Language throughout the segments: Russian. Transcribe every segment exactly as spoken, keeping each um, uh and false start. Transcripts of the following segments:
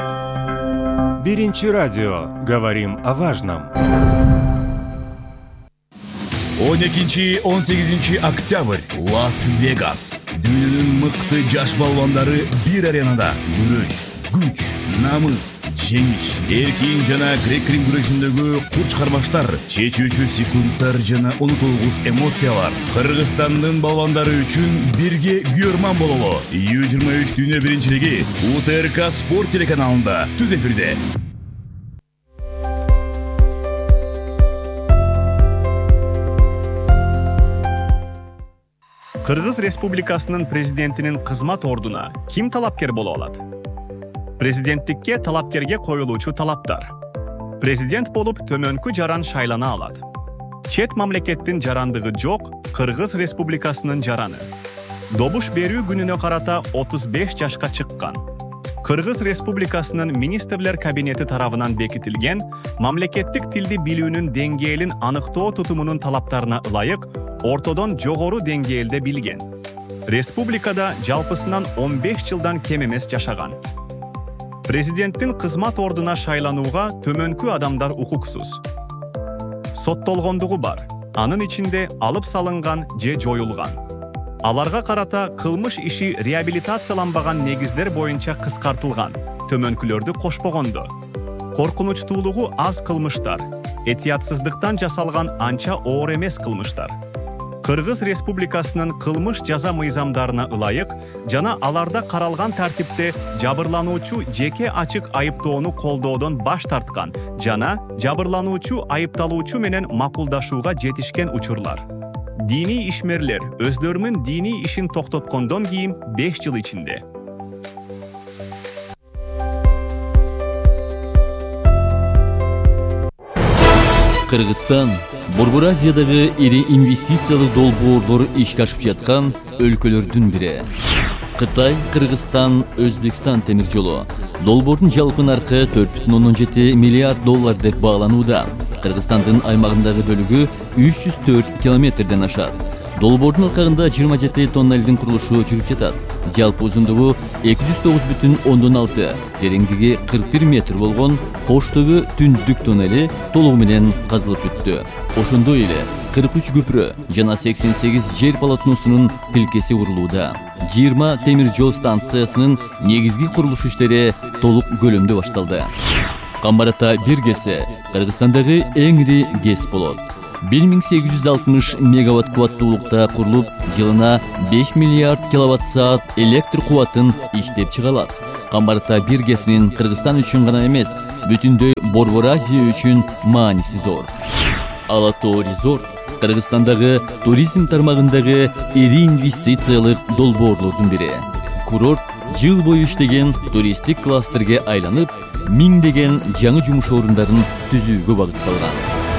Биринчи радио. Говорим о важном. он экинчи — он сегизинчи октябрь. Лас-Вегас. Дүйнөнүн мыкты жаш балбандары бир аренада күрөш, күч, намыс, жеңиш, эркин жана грек-рим күрөшүндөгү курч кармаштар, чечүүчү секунддар жана унутулгус эмоциялар. Кыргызстандын балбандары үчүн бирге күйөрман бололу. ю жыйырма үч дүйнө биринчилиги У Т Р К спорт телеканалында түз эфирде. Кыргыз Республикасынын президентинин кызмат ордуна ким талапкер боло алат? Президенттикке талапкерге коюлуучу талаптар. Президент болуп төмөнкү жаран шайлана алат. Чет мамлекеттин жарандыгы жок Кыргыз Республикасынын жараны. Добуш берүү күнүнө карата отуз беш жашка чыккан. Кыргыз Республикасынын министрлер кабинети тарабынан бекитилген мамлекеттик тилди билүүнүн деңгээлин аныктоо тутумунун талаптарына ылайык ортодон жогору деңгээлде билген. Республикада жалпысынан он беш жылдан кем эмес жашаган. Президенттин кызмат ордуна шайланууга төмөнкү адамдар укуксуз. Соттолгондугу бар. Анын ичинде алып салынган же жоюлган. Аларга карата кылмыш иши реабилитацияланбаган негиздер боюнча кыскартылган. Төмөнкүлөрдү кошпогондо. Коркунучтуулугу аз кылмыштар. Этиятсыздыктан жасалган анча оор эмес кылмыштар. Кыргыз Республикасынын кылмыш жаза мыйзамдарына ылайык жана аларда каралган тартипте жабырлануучу жеке ачык айыптоону колдоодон баш тарткан жана жабырлануучу айыпталуучу менен макулдашууга жетишкен учурлар. Дини ишмерлер өздөрүнүн дини ишин токтоткондон кийин беш жыл ичинде. Кыргызстан Борбор Азиядагы ири инвестициялык долбоорлор ишке ашып жаткан өлкөлөрдүн бири. Кытай, Кыргызстан, Өзбекстан темир жолу долбоордун жалпы наркы төрт бүтүн ондон жети миллиард доллар деп бааланууда. Кыргызстандын аймагындагы бөлүгү үч жүз төрт километрден ашат. Долбоордун алкагында жыйырма жети тоннелдин курулушу жүрүп жатат. Жалпы узундугу эки жүз тогуз бүтүн ондон алты, тереңдиги кырк бир метр болгон Коштөгү түндүк тоннели толугу менен казылып бүттү. Ошондой эле кырк үч көпүрө жана сексен сегиз жер полотносунун тилкеси урулууда. жыйырма темир жол станциясынын негизги курулуш иштери толук көлөмдө башталды. Камбар-Ата бир ГЭСи Кыргызстандагы эң ири ГЭС болот. бир миң сегиз жүз алтымыш мегаватт кубаттуулукта курулуп, жылына беш миллиард киловатт саат электр кубатын иштеп чыга алат. Камбар-Ата бир ГЭСинин Кыргызстан үчүн гана эмес, бүтүндөй Борбор Азия үчүн мааниси зор. Ала Тоо резорт Кыргызстандагы туризм тармагындагы ири инвестициялык долбоорлордун бири. Курорт жыл бою иштеген туристтик кластерге айланып, миңдеген жаңы жумуш орундарын түзүүгө багытталган.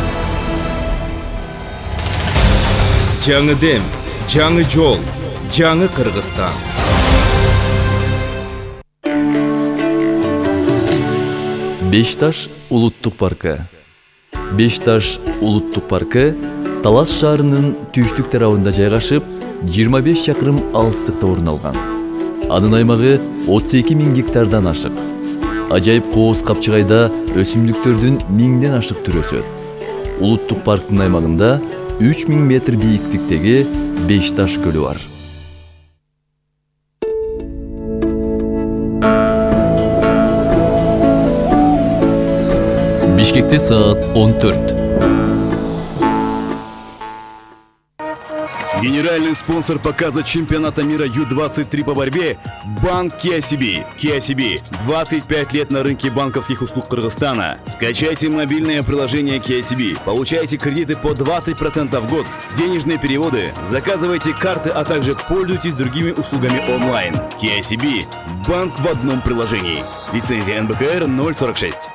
Жаңы дем, жаңы жол, жаңы Кыргызстан. Бешташ улуттук паркы. Бешташ улуттук паркы Талас шаарынын түштүк тарабында жайгашып, жыйырма беш чакырым алыстыкта орун алган. Анын аймагы отуз эки миң гектардан ашык. Ажайып кооз капчыгайда өсүмдүктөрдүн миңден ашык түрү өсөт. Улуттук парктын аймагында үч миң метр бийиктиктеги Бешташ көлү бар. Бишкекте саат он төрт. Генеральный спонсор показа чемпионата мира Ю двадцать три по борьбе – банк Kia си би. Kia си би – двадцать пять лет на рынке банковских услуг Кыргызстана. Скачайте мобильное приложение Kia си би, получайте кредиты по двадцать процентов в год, денежные переводы, заказывайте карты, а также пользуйтесь другими услугами онлайн. Kia си би – банк в одном приложении. Лицензия эн бэ ка эр ноль сорок шесть.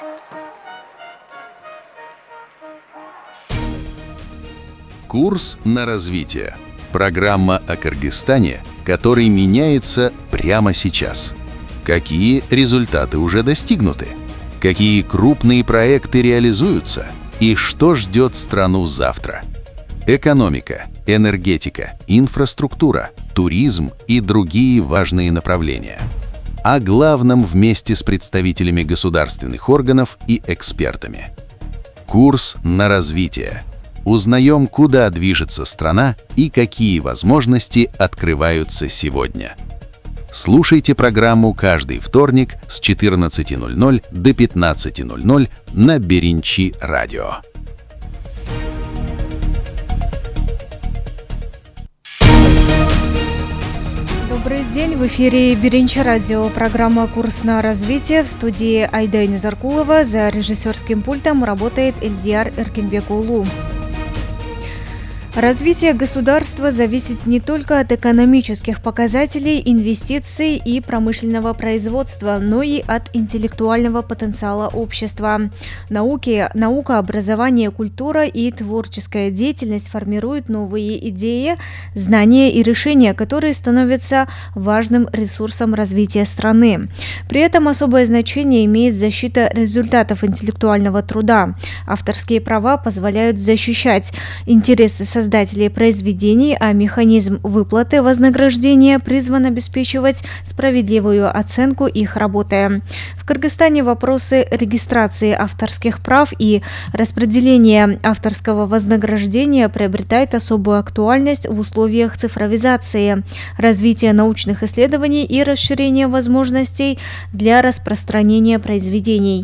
Курс на развитие. Программа о Кыргызстане, который меняется прямо сейчас. Какие результаты уже достигнуты? Какие крупные проекты реализуются? И что ждет страну завтра? Экономика, энергетика, инфраструктура, туризм и другие важные направления. О главном вместе с представителями государственных органов и экспертами. Курс на развитие. Узнаем, куда движется страна и какие возможности открываются сегодня. Слушайте программу каждый вторник с четырнадцати ноль-ноль до пятнадцати ноль-ноль на Беринчи радио. Добрый день, в эфире Беринчи радио, программа «Курс на развитие», в студии Айда Низаркулова, за режиссерским пультом работает Эльдияр Эркинбек-Улу. Развитие государства зависит не только от экономических показателей, инвестиций и промышленного производства, но и от интеллектуального потенциала общества. Науки, наука, образование, культура и творческая деятельность формируют новые идеи, знания и решения, которые становятся важным ресурсом развития страны. При этом особое значение имеет защита результатов интеллектуального труда. Авторские права позволяют защищать интересы создателей создателей произведений, а механизм выплаты вознаграждения призван обеспечивать справедливую оценку их работы. В Кыргызстане вопросы регистрации авторских прав и распределения авторского вознаграждения приобретают особую актуальность в условиях цифровизации, развития научных исследований и расширения возможностей для распространения произведений.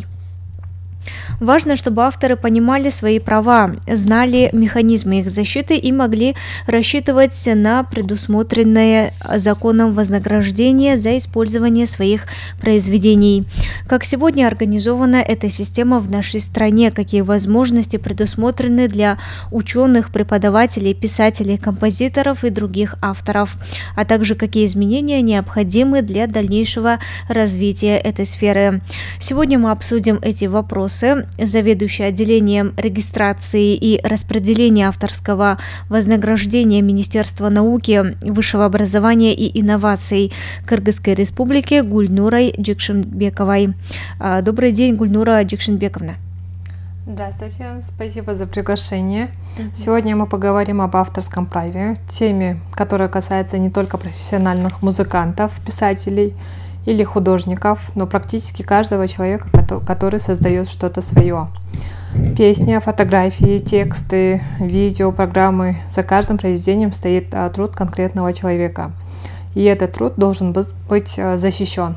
Важно, чтобы авторы понимали свои права, знали механизмы их защиты и могли рассчитывать на предусмотренное законом вознаграждение за использование своих произведений. Как сегодня организована эта система в нашей стране, какие возможности предусмотрены для ученых, преподавателей, писателей, композиторов и других авторов, а также какие изменения необходимы для дальнейшего развития этой сферы. Сегодня мы обсудим эти вопросы. Заведующий отделением регистрации и распределения авторского вознаграждения Министерства науки, высшего образования и инноваций Кыргызской Республики Гульнурой Джекшенбековой. Добрый день, Гульнура Джекшенбековна. Здравствуйте, спасибо за приглашение. Mm-hmm. Сегодня мы поговорим об авторском праве, теме, которая касается не только профессиональных музыкантов, писателей или художников, но практически каждого человека, который создает что-то свое. Песни, фотографии, тексты, видео, программы. За каждым произведением стоит труд конкретного человека. И этот труд должен быть защищен.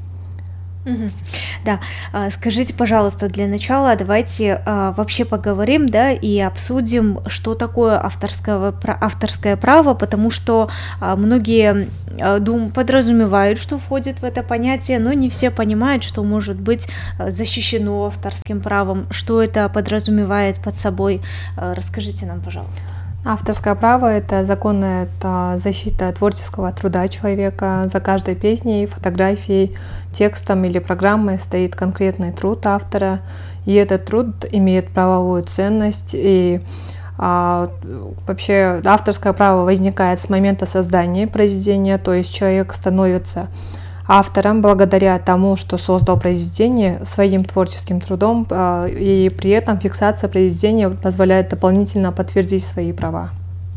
Угу. Да, скажите, пожалуйста, для начала давайте а, вообще поговорим, да, и обсудим, что такое авторское, авторское право, потому что а, многие а, дум, подразумевают, что входит в это понятие, но не все понимают, что может быть защищено авторским правом, что это подразумевает под собой. А, расскажите нам, пожалуйста. Авторское право – это законная это защита творческого труда человека. За каждой песней, фотографией, текстом или программой стоит конкретный труд автора, и этот труд имеет правовую ценность. И а, вообще авторское право возникает с момента создания произведения, то есть человек становится автором благодаря тому, что создал произведение своим творческим трудом, и при этом фиксация произведения позволяет дополнительно подтвердить свои права.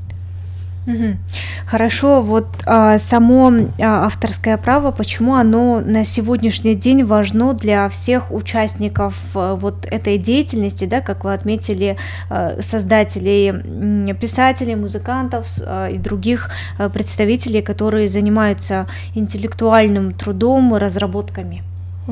Угу. Хорошо, вот а, само а, авторское право, почему оно на сегодняшний день важно для всех участников а, вот этой деятельности, да, как вы отметили, а, создателей, писателей, музыкантов а, и других а, представителей, которые занимаются интеллектуальным трудом, разработками? Угу.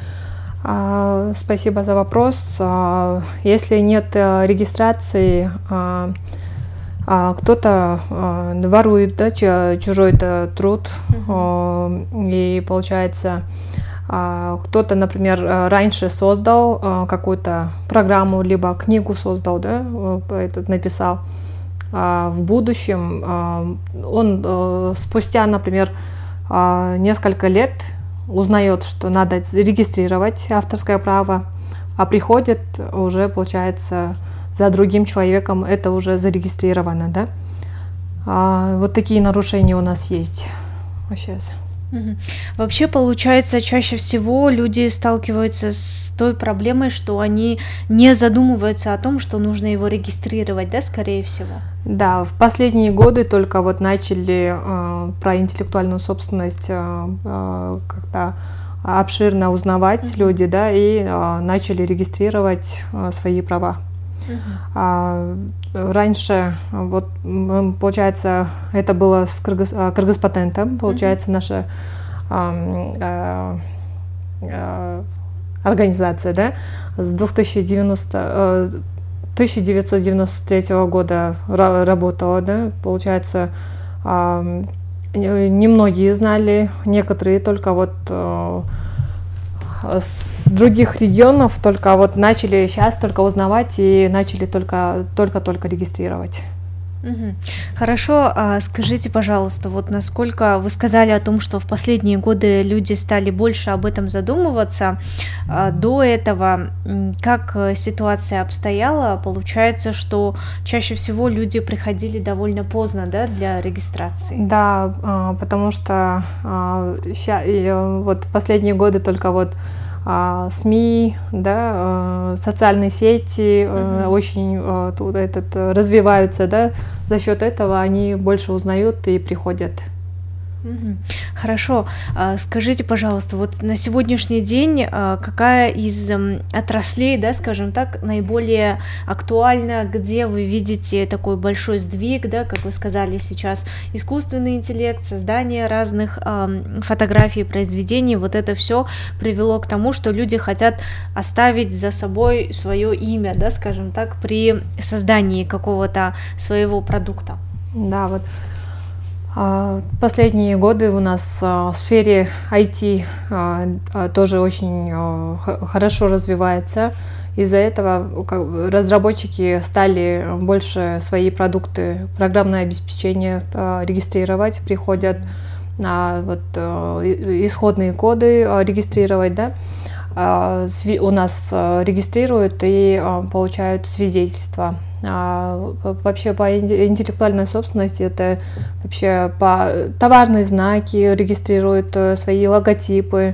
А, спасибо за вопрос. А, если нет а, регистрации, а, А кто-то э, ворует, да, чужой труд, uh-huh. э, и получается, э, кто-то, например, раньше создал э, какую-то программу, либо книгу создал, да, этот написал, а в будущем э, он э, спустя, например, э, несколько лет узнает, что надо регистрировать авторское право, а приходит уже, получается, за другим человеком это уже зарегистрировано, да? А, вот такие нарушения у нас есть сейчас. Мгм. Вообще, получается, чаще всего люди сталкиваются с той проблемой, что они не задумываются о том, что нужно его регистрировать, да, скорее всего? Да, в последние годы только вот начали э, про интеллектуальную собственность э, э, как-то обширно узнавать Мгм. люди, да, и э, начали регистрировать э, свои права. Мгм. А, раньше, вот, м, получается, это было с Кыргыз, а, Кыргызпатентом, получается, наша ам, а, а, организация, да, с две тысячи девяносто, э, тысяча девятьсот девяносто третьего года ра- работала, да, получается, ам, не- немногие знали, некоторые только вот э, с других регионов только вот начали сейчас только узнавать и начали только только только регистрировать. Мгм. Хорошо, а скажите, пожалуйста, вот насколько вы сказали о том, что в последние годы люди стали больше об этом задумываться, а до этого м, как э, ситуация обстояла? Получается, что чаще всего люди приходили довольно поздно, да, для регистрации. Да, а, потому что а, ща- и, э, вот последние годы только вот а, СМИ, да, э, социальные сети э, Мгм. очень э, тут этот, э, развиваются, да, за счет этого они больше узнают и приходят. Мгм. Хорошо. А скажите, пожалуйста, вот на сегодняшний день а, какая из м, отраслей, да, скажем так, наиболее актуальна, где вы видите такой большой сдвиг, да, как вы сказали сейчас, искусственный интеллект, создание разных ам, фотографий, произведений, вот это все привело к тому, что люди хотят оставить за собой свое имя, да, скажем так, при создании какого-то своего продукта. Да, вот. А, Последние годы у нас а, в сфере ай ти а, а, тоже очень а, х- хорошо развивается. Из-за этого как бы, разработчики стали больше свои продукты, программное обеспечение а, регистрировать, приходят на вот, а, и- исходные коды а, регистрировать, да. А, сви- у нас а, регистрируют и а, получают свидетельства. А, в- Вообще по инте- интеллектуальной собственности это вообще по товарные знаки регистрируют, э, свои логотипы,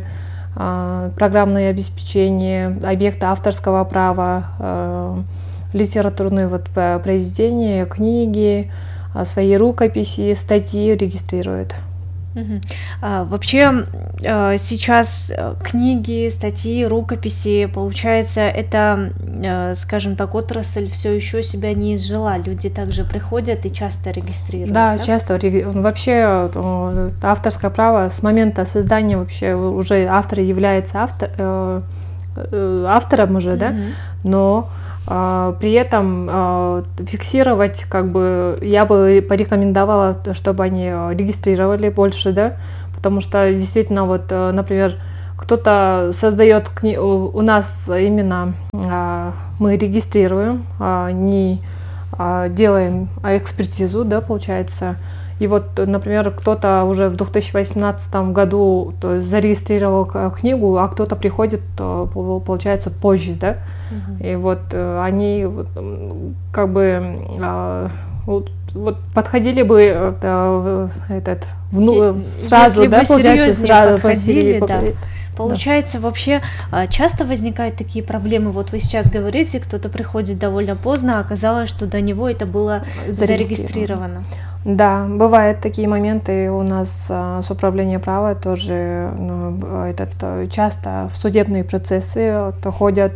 а, программное обеспечение, объекты авторского права, э, литературные вот п- произведения, книги, а, свои рукописи, статьи регистрируют. Мгм. А, вообще, э, сейчас э, книги, статьи, рукописи, получается, это, э, скажем так, отрасль все еще себя не изжила. Люди также приходят и часто регистрируют, Да, да? часто реги- вообще э, авторское право с момента создания вообще уже автор является автор, э, э, автором уже, да, Мгм. но э, при этом э, фиксировать, как бы, я бы порекомендовала, то, чтобы они э, регистрировали больше, да, потому что действительно, вот, э, например, кто-то создает кни- у у нас именно э, мы регистрируем, э, не э, делаем экспертизу, да, получается. И вот, например, кто-то уже в две тысячи восемнадцатом году то есть, зарегистрировал к- книгу, а кто-то приходит, то, пол- получается, позже, да. Мгм. И вот э, они вот, м, как бы а, вот, вот подходили бы э, э, этот вну- Е- сразу, если да, бы получается, серьезнее сразу подходили, посерье- да. попри- Получается, вообще а, часто возникают такие проблемы. Вот вы сейчас говорите, кто-то приходит довольно поздно, а оказалось, что до него это было зарегистрировано. Да, бывают такие моменты. У нас а, с управления права тоже ну, б- этот, э, часто в судебные процессы вот, ходят,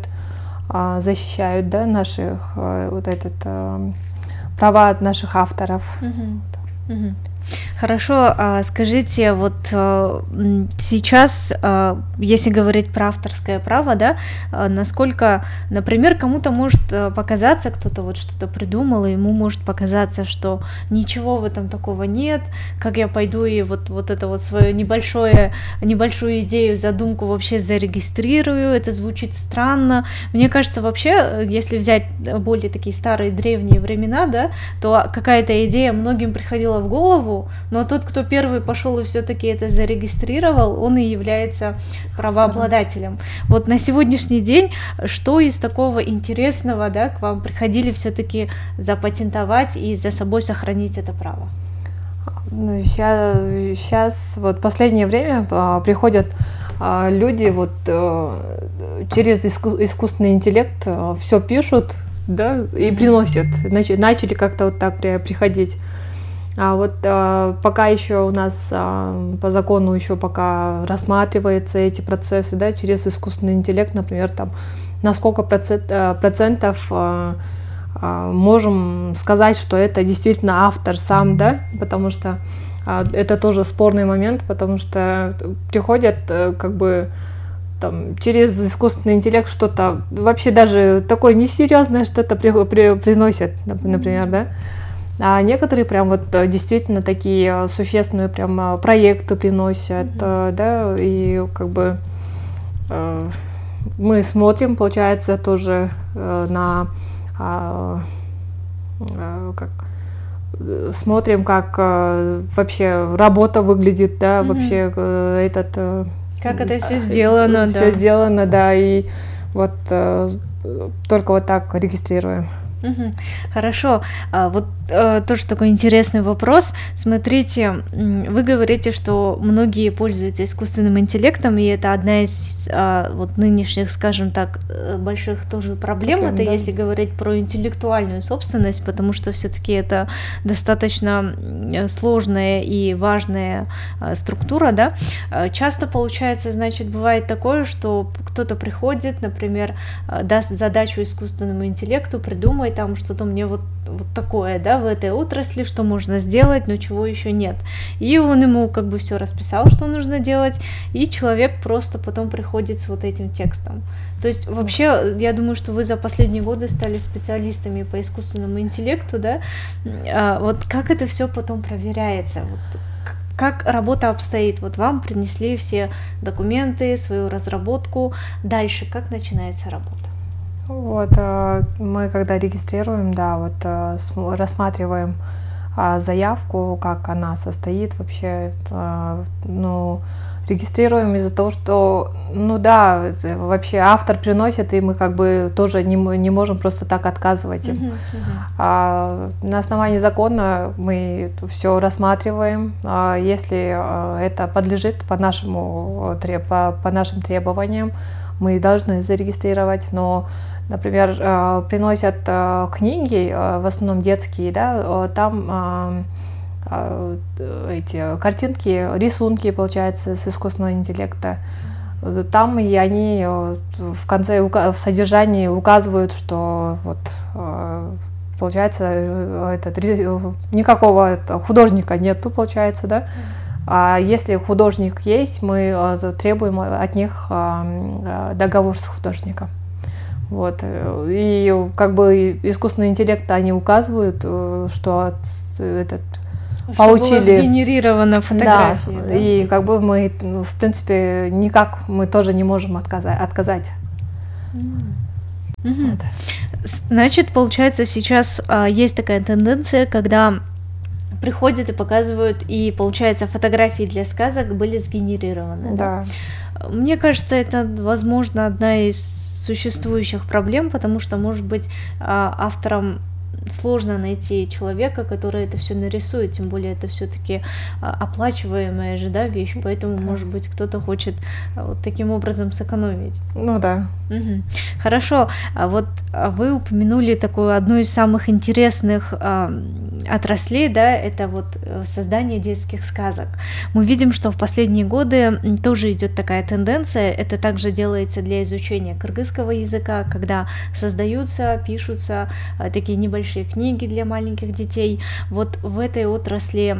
а, защищают, да, наших э, вот этот э, права от наших авторов. Мгм. Мгм. Хорошо, а скажите, вот э, м, сейчас, э, если говорить про авторское право, да, э, насколько, например, кому-то может э, показаться, кто-то вот что-то придумал, и ему может показаться, что ничего в этом такого нет, как я пойду и вот, вот это вот свою небольшое, небольшую идею, задумку вообще зарегистрирую, это звучит странно. Мне кажется, вообще, э, если взять э, более такие старые древние времена, да, то какая-то идея многим приходила в голову, но тот, кто первый пошел и все-таки это зарегистрировал, он и является правообладателем. Вот на сегодняшний день, что из такого интересного, да, к вам приходили все-таки запатентовать и за собой сохранить это право? Ну, сейчас, сейчас вот в последнее время а, приходят а, люди вот а, через иску, искусственный интеллект а, все пишут, да, и приносят. Начали, начали как-то вот так при, приходить. А вот а, пока еще у нас а, по закону еще пока рассматриваются эти процессы, да, через искусственный интеллект, например, там на сколько процент, а, процентов а, а, можем сказать, что это действительно автор сам, да, потому что а, это тоже спорный момент, потому что приходят а, как бы там, через искусственный интеллект что-то вообще даже такое несерьезное что-то при, при, приносят, например, да. А некоторые прям вот действительно такие существенные прям проекты приносят, mm-hmm. да, и как бы э, мы смотрим, получается, тоже э, на э, э, как смотрим, как э, вообще работа выглядит, да, mm-hmm. вообще э, этот э, как это все сделано, все да. сделано, да, и вот э, только вот так регистрируем. Угу. Хорошо. А, вот а, тоже такой интересный вопрос. Смотрите, вы говорите, что многие пользуются искусственным интеллектом, и это одна из а, вот нынешних, скажем так, больших тоже проблем. Прям, это да. Если говорить про интеллектуальную собственность, потому что все-таки это достаточно сложная и важная а, структура, да. А, часто получается, значит, бывает такое, что кто-то приходит, например, даст задачу искусственному интеллекту, придумать там что-то мне вот, вот такое, да, в этой отрасли, что можно сделать, но чего еще нет. И он ему как бы все расписал, что нужно делать, и человек просто потом приходит с вот этим текстом. То есть вообще, я думаю, что вы за последние годы стали специалистами по искусственному интеллекту, да, а вот как это все потом проверяется? Вот, как работа обстоит? Вот вам принесли все документы, свою разработку, дальше как начинается работа? Вот, мы когда регистрируем, да, вот рассматриваем заявку, как она состоит вообще, ну, регистрируем из-за того, что, ну да, вообще автор приносит, и мы как бы тоже не, не можем просто так отказывать им. Uh-huh, uh-huh. А, на основании закона мы все рассматриваем, а, если это подлежит по, нашему, по, по нашим требованиям, мы должны зарегистрировать, но, например, приносят книги, в основном детские, да, там эти картинки, рисунки, получается, с искусственного интеллекта. Там и они в конце, в содержании указывают, что вот, получается, этот, никакого художника нету, получается, да. А если художник есть, мы требуем от них договор с художником. Вот. И как бы искусственный интеллект, они указывают, что этот получили... Чтобы сгенерирована фотография. Да, да? И как бы мы, в принципе, никак мы тоже не можем отказать. отказать. Mm. Mm-hmm. Вот. Значит, получается, сейчас а, есть такая тенденция, когда приходят и показывают, и, получается, фотографии для сказок были сгенерированы. Да. Да? Мне кажется, это, возможно, одна из существующих проблем, потому что, может быть, авторам сложно найти человека, который это все нарисует, тем более это все-таки оплачиваемая же, да, вещь, поэтому, да. Может быть, кто-то хочет вот таким образом сэкономить. Ну да. Угу. Хорошо. А вот вы упомянули такую одну из самых интересных а, отраслей, да, это вот создание детских сказок. Мы видим, что в последние годы тоже идет такая тенденция. Это также делается для изучения кыргызского языка, когда создаются, пишутся а, такие небольшие книги для маленьких детей. Вот в этой отрасли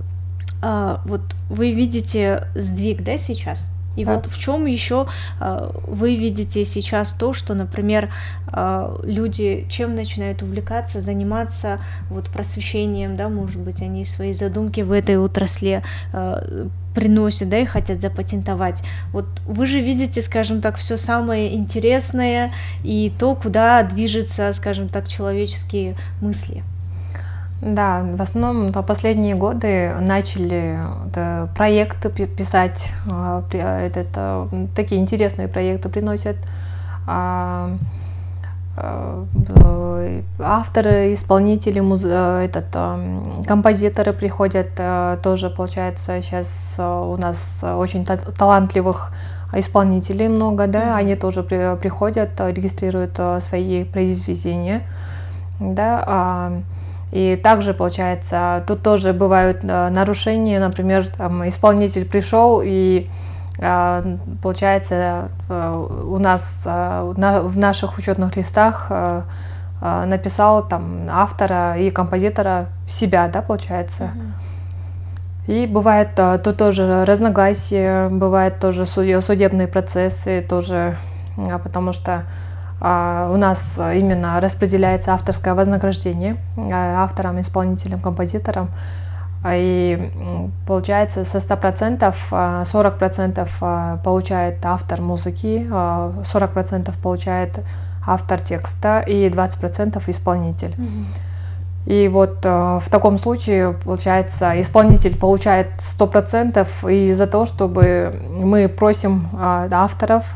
а, вот вы видите сдвиг, да, сейчас? И да. Вот в чем еще а, вы видите сейчас то, что, например, а, люди чем начинают увлекаться, заниматься вот просвещением, да, может быть, они свои задумки в этой отрасли а, приносят, да, и хотят запатентовать. Вот вы же видите, скажем так, все самое интересное и то, куда движется, скажем так, человеческие мысли. Да, в основном по последние годы начали да, проекты писать, этот, такие интересные проекты приносят. авторы, исполнители, муз... этот, композиторы приходят, тоже получается сейчас у нас очень талантливых исполнителей много, да, они тоже при... приходят, регистрируют свои произведения, да, и также получается тут тоже бывают нарушения, например, там исполнитель пришел и получается, у нас в наших учетных листах написал там автора и композитора себя, да, получается. Mm-hmm. И бывает тут тоже разногласия, бывают тоже судебные процессы, тоже, потому что у нас именно распределяется авторское вознаграждение авторам, исполнителям, композиторам. И получается со ста процентов сорок процентов получает автор музыки, сорок процентов получает автор текста и двадцать процентов исполнитель. Mm-hmm. И вот в таком случае, получается, исполнитель получает сто процентов, и за то, чтобы мы просим авторов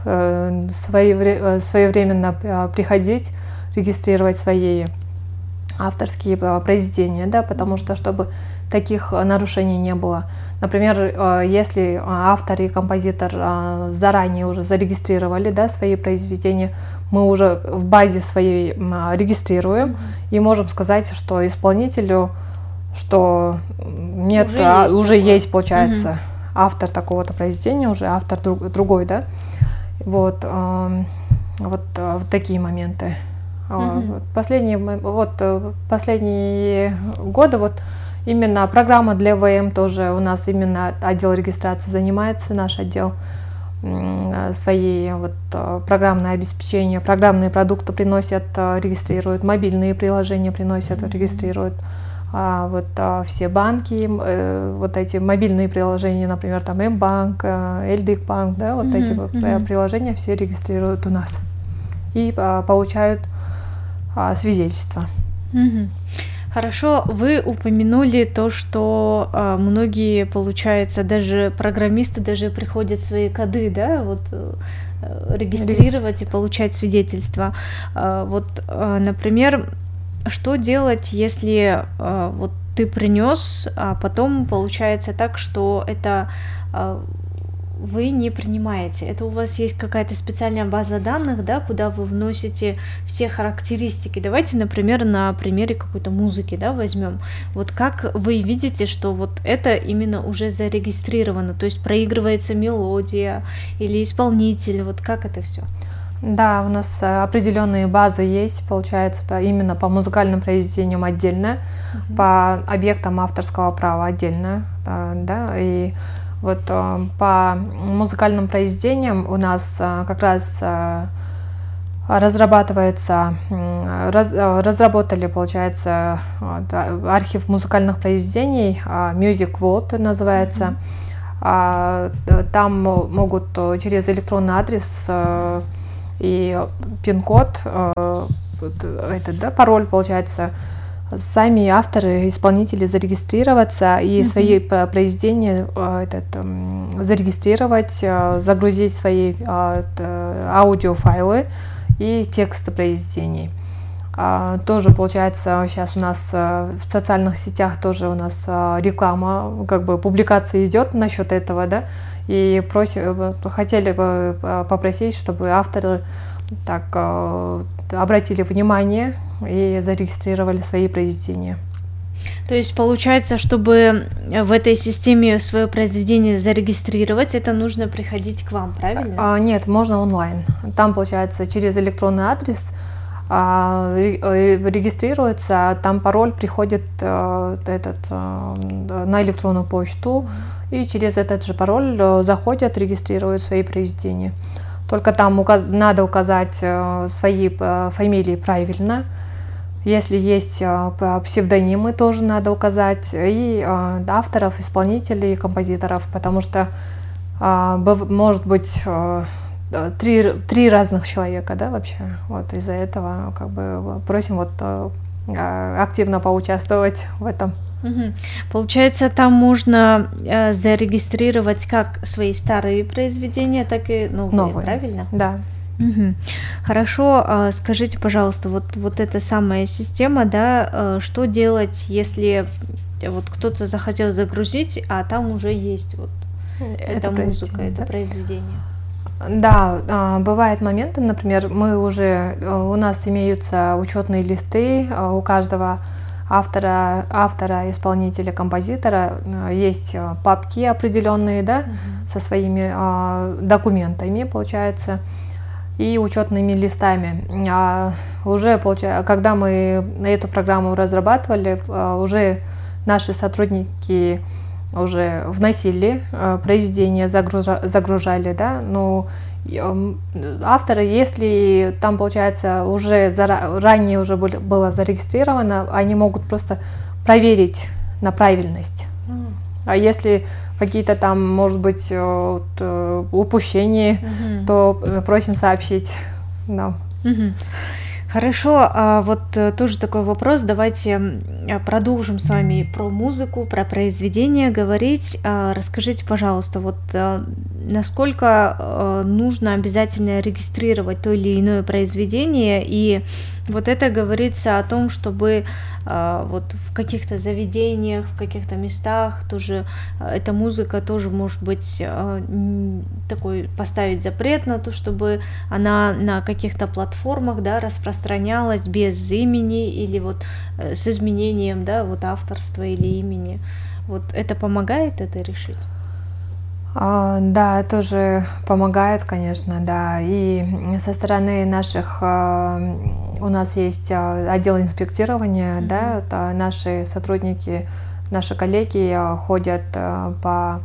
своевременно приходить, регистрировать свои авторские произведения, да, потому что чтобы таких нарушений не было. Например, если автор и композитор заранее уже зарегистрировали, да, свои произведения, мы уже в базе своей регистрируем mm-hmm. и можем сказать, что исполнителю, что нет, уже а, есть, уже есть получается, mm-hmm. автор такого-то произведения, уже автор друг, другой, да. Вот, вот, вот такие моменты. Mm-hmm. Последние, вот, последние годы вот именно программа для ВМ тоже у нас именно отдел регистрации занимается, наш отдел, свои вот программное обеспечение, программные продукты приносят, регистрируют, мобильные приложения приносят, mm-hmm. регистрируют. А вот а, все банки, э, вот эти мобильные приложения, например, там М-банк, Эльдик-банк, да, вот mm-hmm. эти mm-hmm. приложения все регистрируют у нас и а, получают а, свидетельство. Mm-hmm. Хорошо, вы упомянули то, что э, многие, получается, даже программисты даже приходят свои коды, да, вот э, регистрировать и получать свидетельства. Э, вот, э, например, что делать, если э, вот ты принес, а потом получается так, что это э, вы не принимаете. Это у вас есть какая-то специальная база данных, да, куда вы вносите все характеристики. Давайте, например, на примере какой-то музыки, да, возьмем. Вот как вы видите, что вот это именно уже зарегистрировано, то есть проигрывается мелодия или исполнитель, вот как это все? Да, у нас определенные базы есть, получается, именно по музыкальным произведениям отдельно, uh-huh. по объектам авторского права отдельно, да, и вот по музыкальным произведениям у нас как раз разрабатывается, раз, разработали, получается, архив музыкальных произведений, Music Vault называется. Mm-hmm. Там могут через электронный адрес и пин-код, этот, да, пароль, получается, сами авторы, исполнители зарегистрироваться и mm-hmm. свои произведения этот, зарегистрировать, загрузить свои аудиофайлы и тексты произведений. Тоже получается сейчас у нас в социальных сетях тоже у нас реклама, как бы публикация идет насчет этого, да, и просим, хотели бы попросить, чтобы авторы так обратили внимание и зарегистрировали свои произведения. То есть получается, чтобы в этой системе свое произведение зарегистрировать, это нужно приходить к вам, правильно? А, нет, можно онлайн. Там, получается, через электронный адрес а, регистрируется, там пароль приходит а, этот, а, на электронную почту, и через этот же пароль заходят, регистрируют свои произведения. Только там указ... надо указать а, свои а, фамилии правильно. Если есть псевдонимы, тоже надо указать, и э, авторов, исполнителей, композиторов, потому что э, может быть э, три, три разных человека, да, вообще. Вот из-за этого как бы просим вот э, активно поучаствовать в этом. Угу. Получается, там можно э, зарегистрировать как свои старые произведения, так и новые, новые. Правильно? Да. Угу. Хорошо, а скажите, пожалуйста, вот, вот эта самая система, да, что делать, если вот кто-то захотел загрузить, а там уже есть вот это эта музыка, это да? произведение? Да, бывают моменты, например, мы уже, у нас имеются учетные листы, у каждого автора, автора, исполнителя, композитора есть папки определенные, да, угу. со своими документами, получается, и учетными листами. А уже, получается, когда мы эту программу разрабатывали, уже наши сотрудники уже вносили произведения, загружа, загружали, да, но авторы, если там, получается, уже зара, ранее уже было зарегистрировано, они могут просто проверить на правильность. Mm. А если какие-то там, может быть, упущения, mm-hmm. то просим сообщить нам. Mm-hmm. Хорошо, а вот тоже такой вопрос, давайте продолжим с вами про музыку, про произведение говорить. Расскажите, пожалуйста, вот насколько нужно обязательно регистрировать то или иное произведение, и вот это говорится о том, чтобы вот в каких-то заведениях, в каких-то местах тоже эта музыка тоже может быть такой, поставить запрет на то, чтобы она на каких-то платформах, да, распространялась без имени или вот с изменением, да, вот авторства или имени. Вот это помогает это решить? А, да, тоже помогает, конечно, да. И со стороны наших, у нас есть отдел инспектирования, mm-hmm. да, это наши сотрудники, наши коллеги ходят по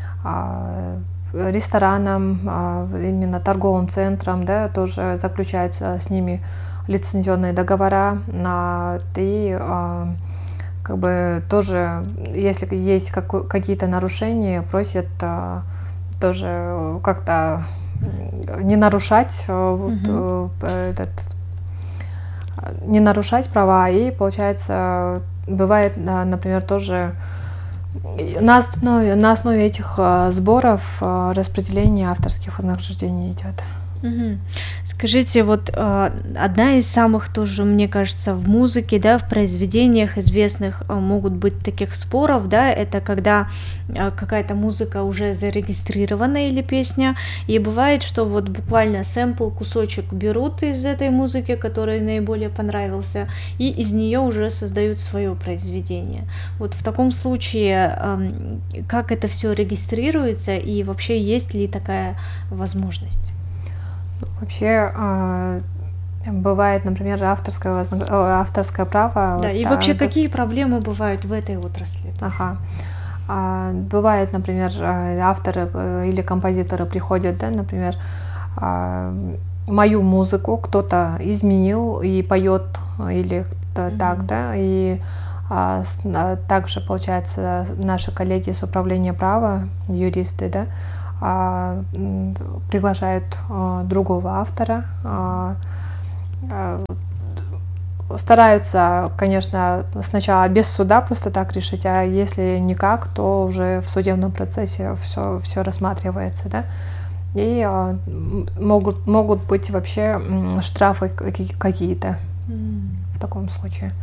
ресторанам, именно торговым центрам, да, тоже заключаются с ними лицензионные договора, и как бы тоже, если есть как, какие-то нарушения, просят а, тоже как-то не нарушать mm-hmm. вот, этот, не нарушать права, и получается бывает, например, тоже на основе, на основе этих сборов распределение авторских вознаграждений идет. Угу. Скажите, вот э, одна из самых тоже, мне кажется, в музыке, да, в произведениях известных э, могут быть таких споров, да, это когда э, какая-то музыка уже зарегистрирована или песня, и бывает, что вот буквально сэмпл, кусочек берут из этой музыки, который наиболее понравился, и из нее уже создают свое произведение. Вот в таком случае э, как это все регистрируется, и вообще есть ли такая возможность? Вообще э, бывает, например, авторское, вознаг... авторское право. Да, вот, и а, вообще тут... какие проблемы бывают в этой отрасли? Ага. А, бывает, например, авторы или композиторы приходят, да, например, а, мою музыку кто-то изменил и поет, или mm-hmm. так, да, и а, с, а, также, получается, наши коллеги с управления права, юристы, да, приглашают другого автора, стараются, конечно, сначала без суда просто так решить, а если никак, то уже в судебном процессе все, все рассматривается, да, и могут, могут быть вообще штрафы какие-то mm. в таком случае.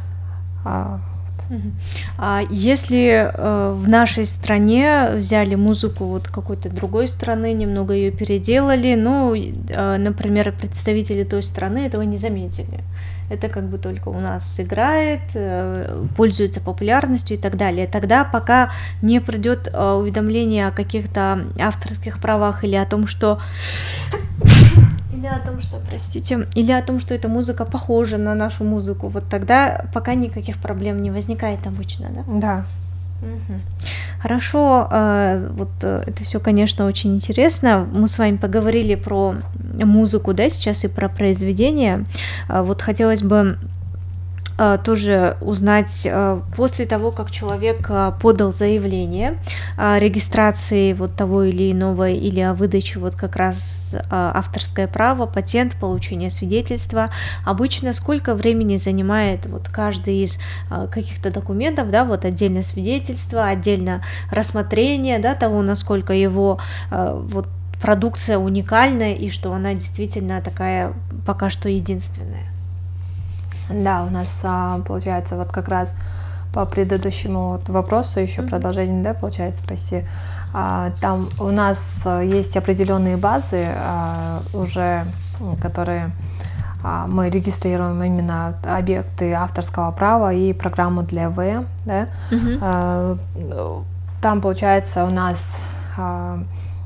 А если э, в нашей стране взяли музыку вот какой-то другой страны, немного ее переделали, но, э, например, представители той страны этого не заметили, это как бы только у нас играет, э, пользуется популярностью и так далее, тогда пока не придет э, уведомление о каких-то авторских правах или о том, что Или о том, что, простите, или о том, что эта музыка похожа на нашу музыку, вот тогда пока никаких проблем не возникает обычно, да? Да. Угу. Хорошо, вот это все, конечно, очень интересно. Мы с вами поговорили про музыку, да, сейчас и про произведения. Вот хотелось бы тоже узнать, после того, как человек подал заявление о регистрации вот того или иного, или о выдаче вот как раз авторское право, патент, получение свидетельства, обычно сколько времени занимает вот каждый из каких-то документов, да, вот отдельно свидетельство, отдельно рассмотрение, да, того, насколько его вот продукция уникальная и что она действительно такая пока что единственная. Да, у нас а, получается вот как раз по предыдущему вот вопросу еще mm-hmm. продолжение, да, получается, спасти. А, там у нас есть определенные базы а, уже, которые а, мы регистрируем именно объекты авторского права и программу для э вэ эм, да. Mm-hmm. А, там получается у нас а,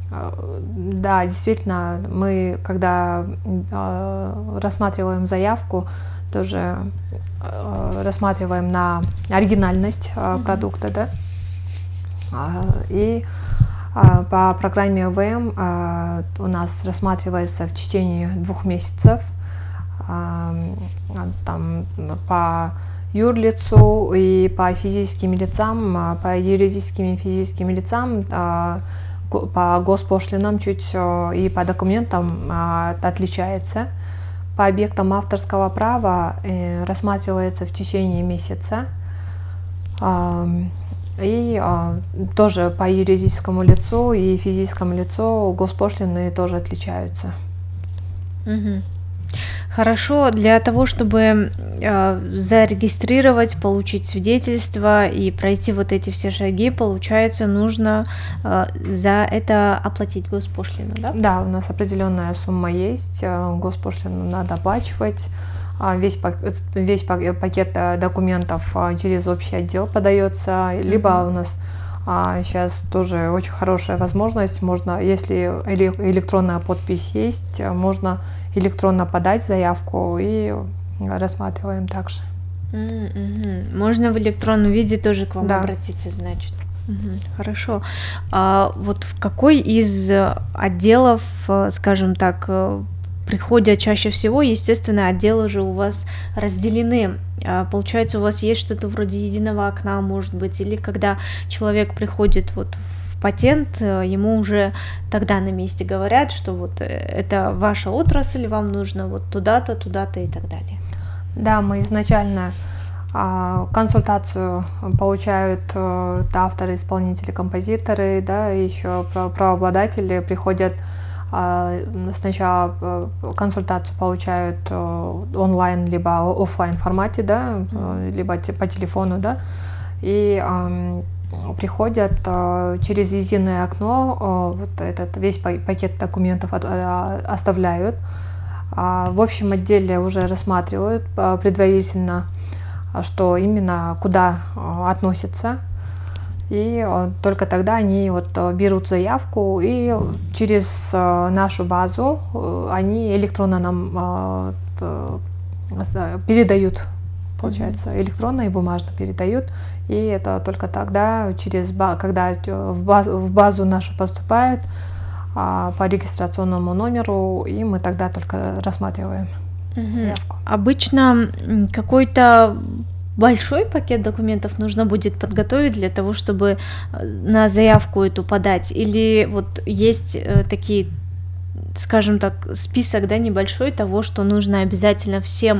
да, действительно, мы когда а, рассматриваем заявку, тоже э, рассматриваем на оригинальность э, mm-hmm. продукта, да, э, и э, по программе э вэ эм э, у нас рассматривается в течение двух месяцев э, там по юрлицу и по физическим лицам, по юридическим и физическим лицам, э, по госпошлинам чуть э, и по документам э, отличается. По объектам авторского права э, рассматривается в течение месяца. Э, и э, тоже по юридическому лицу и физическому лицу госпошлины тоже отличаются. Угу. Хорошо, для того, чтобы э, зарегистрировать, получить свидетельство и пройти вот эти все шаги, получается, нужно э, за это оплатить госпошлину, да? Да, у нас определенная сумма есть, госпошлину надо оплачивать, весь, весь пакет документов через общий отдел подается, mm-hmm. либо у нас А сейчас тоже очень хорошая возможность, можно, если электронная подпись есть, можно электронно подать заявку и рассматриваем также. Mm-hmm. Можно в электронном виде тоже к вам да. обратиться, значит. Угу, хорошо. А вот в какой из отделов, скажем так, приходят чаще всего? Естественно, отделы же у вас разделены. Получается, у вас есть что-то вроде единого окна, может быть, или когда человек приходит вот в патент, ему уже тогда на месте говорят, что вот это ваша отрасль, вам нужно вот туда-то, туда-то и так далее. Да, мы изначально консультацию получают авторы, исполнители, композиторы, да, еще правообладатели приходят. Сначала консультацию получают онлайн либо офлайн формате, да, mm-hmm. либо по телефону, да, и э, приходят э, через единое окно, э, вот этот весь пакет документов от, э, оставляют. А в общем отделе уже рассматривают э, предварительно, что именно куда э, относится. И только тогда они вот берут заявку, и через нашу базу они электронно нам передают, получается, электронно и бумажно передают. И это только тогда, через, когда в базу, в базу нашу поступает по регистрационному номеру, и мы тогда только рассматриваем mm-hmm. заявку. Обычно какой-то большой пакет документов нужно будет подготовить для того, чтобы на заявку эту подать? Или вот есть э, такие, скажем так, список, да, небольшой того, что нужно обязательно всем